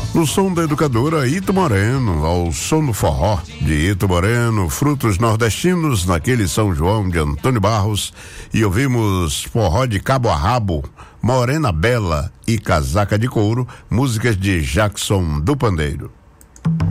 No som da educadora Ito Moreno, ao som do forró de Ito Moreno, frutos nordestinos naquele São João de Antônio Barros, e ouvimos forró de cabo a rabo, Morena Bela e Casaca de Couro, músicas de Jackson do Pandeiro.